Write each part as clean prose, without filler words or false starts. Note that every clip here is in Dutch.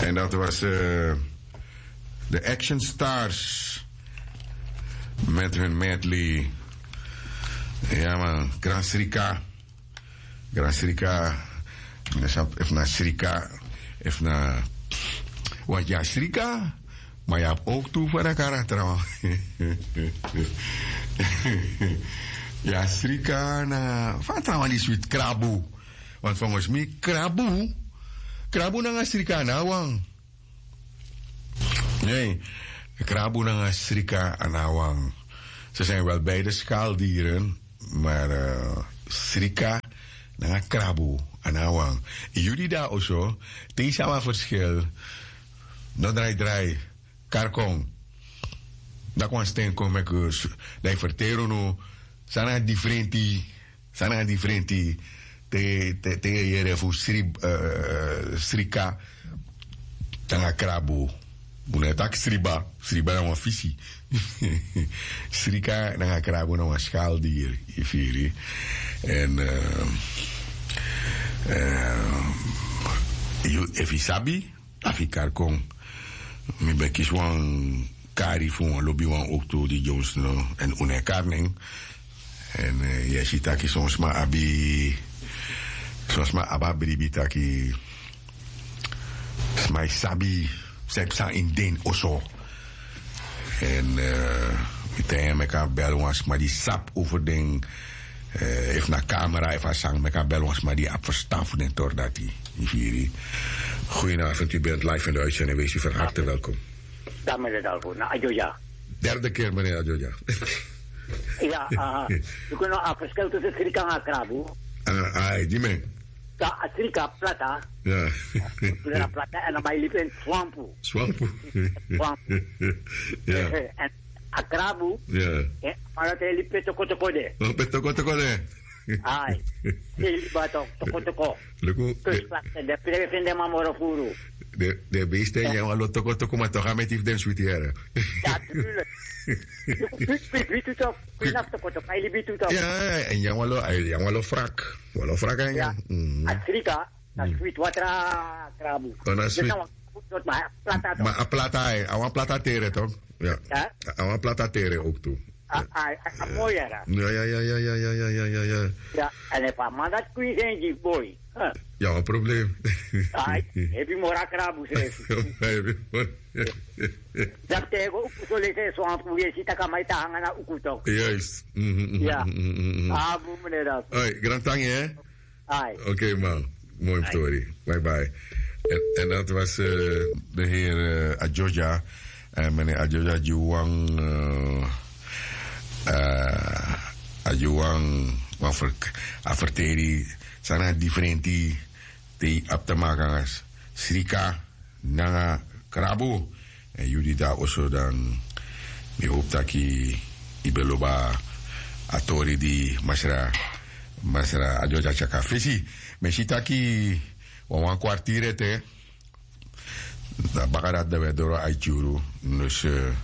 En dat was de Action Stars. Met hun medley. Ja man, Gran Srika. Gran Srika. Even naar Srika. Even naar... Want ja, Srika... Maar je hebt ook toe voor de karakter. Ja, Srika... Wat trouwens die sweet krabu? Want volgens mij krabu... Krabu na nga Srika anawang. Nee, krabu na nga Srika anawang. Ze zijn wel beide schaaldieren, maar Srika na nga krabu anawang. Jullie daar ook zo, deze is verschil. No draai, karkong. Dat kwam steen komen ik dat verteren no. Sana differenti. Te yere fu Srika tanga krabu. Muna tak Sriba na een visie. Srika na krabu na een schaaldier. Ifiri. En if je sabi, afikar kong. Mi bekis wan kari fu wan lobby wan ook to die Jones no en une karning. En je ziet dat je soms maar abi. Zoals maar abba bribitaki. Smai sabi. Sepsa in den oso. En meteen meka bel ons maar die sap over den. Even naar camera, even sang meka bel ons maar die verstaf den tor dat die viri. Goedenavond, u bent live in de uitzending. Wees u van harte welkom. Ja, meneer Dalvo, naar Adjoja. Derde keer, meneer Adjoja. Ja, we kunnen nog verschil tussen Srika en Krabu. Die men. Ja, Srika plata. Ja. Plata en dan bij liep in Swampu. Swampu. Ja. En Krabu. Ja. Maar dat hij liep in Tokotokode. Oh, met Tokotokode. Ai. Hij liep bij Tokotoko. Kustplaatsen, de plek vinden maar Morofuru. De beesten, jij wil Tokotoko, maar toch gaan met die den sweet heren. Ja, tuurlijk. Wie doet dat? Wie naast Tokotoko? Hij liep doet dat. Ja, en jij wil frak. Walo frak en ja. Srika, dat sweet watra Krabu. Dat sweet. Maar plata toch? Maar plata, awan plata tere toch? Ja. Awan plata tere ook toe. Mooi hè? Ja. Ja, en even maar dat kun je zijn, die boy. Ja, een probleem. Heb je mora Krabu schreef? Dat tegen ook zo lezen, zo aan het ziet dat mij te hangen naar Ukutok. Juist. Ja. Meneer dat. Hoi, grand tangie hè? Oké man, mooi story. Bye. En dat was de heer Adjoja. Meneer Adjoja Juwang. Adjoang. Averteri. Sana differenti. Te aptamakangas. Srika. Nanga Krabu. En jullie daar ook dan. Ik hoop dat ik beloba atori di Masra Adjoja Chaka Fesi. Meshitaki wan kwartier te. Da bakarat de wedoro aichuru. Dus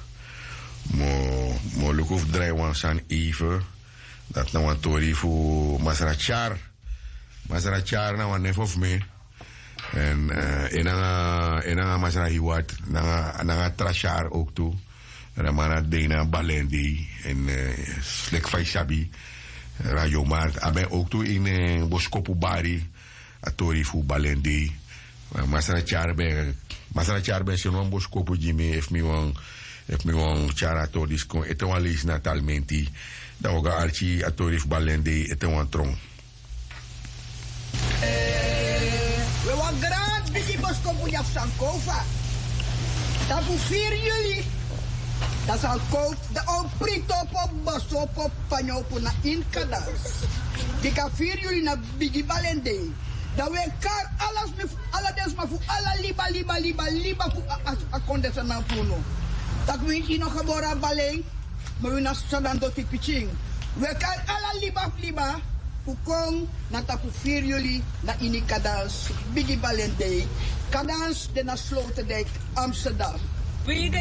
mo lukuf drai wan san even. Dat na wan tori fu Masra Char. Masra Char na wan nef of me. En enanga Masra Hiwat. Nanga Trachar ook toe. Ramana Dena Balendi en Slek Faisabi Radio Mart. Aben ook toe in Boskopu Bari. Atori fu Balendi. Masara Charbe se non Boskopu Jimmy heeft me wan chara todis kon ete wan lees natalmenti. Da oga archi atori fu Balendi ete wan tron. We wan graag bigi Boskopu jaf Sankova. Tapu 4 juli. Dat zal koop de oprito op basopo panyopo na inkadas. Die kan 4 juli na Bigi Balende. Dat we kar alles met alle desma voor alle liba voor akondesa na puno. Dat we hier nog geboren baleng, maar we na sadan do tipiching. We kar alle liba voor kong na tapu 4 juli na inikadas Bigi Balende. Kadans de na Sloterdijk Amsterdam.